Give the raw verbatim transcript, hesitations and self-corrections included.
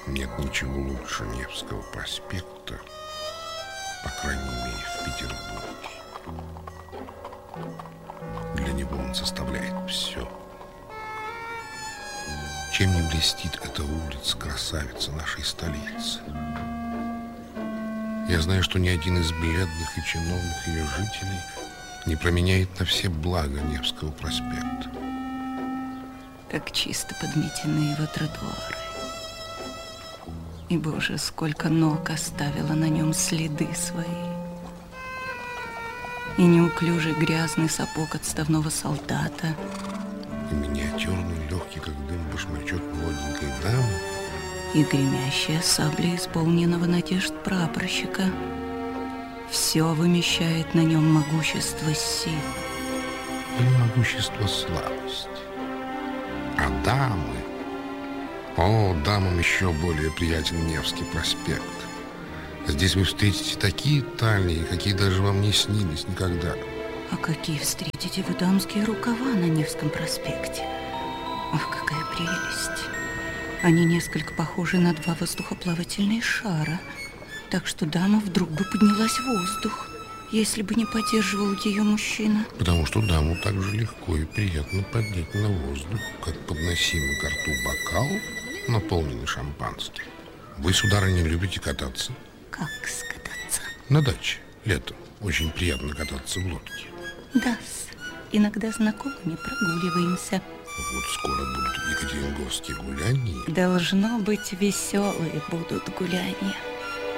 Нет ничего лучше Невского проспекта, по крайней мере, в Петербурге. Для него он составляет все. Чем не блестит эта улица, красавица нашей столицы? Я знаю, что ни один из бледных и чиновных ее жителей не променяет на все блага Невского проспекта. Как чисто подметены его тротуары. И, Боже, сколько ног оставила на нем следы свои. И неуклюжий грязный сапог отставного солдата. И миниатюрный, легкий, как дым, башмачок молоденькой дамы. И гремящая сабля исполненного надежд прапорщика. Все вымещает на нем могущество сил. Или могущество слабости. А дамы... О, дамам еще более приятен Невский проспект. Здесь вы встретите такие талии, какие даже вам не снились никогда. А какие встретите вы дамские рукава на Невском проспекте? Ах, какая прелесть! Они несколько похожи на два воздухоплавательные шара, так что дама вдруг бы поднялась в воздух, если бы не поддерживал ее мужчина. Потому что даму так же легко и приятно поднять на воздух, как подносимый к рту бокал, наполненный шампанским. Вы, сударыня, любите кататься? Как скататься? На даче, летом. Очень приятно кататься в лодке. Да-с, иногда с знакомыми прогуливаемся. Вот скоро будут екатеринговские гуляния. Должно быть, веселые будут гуляния.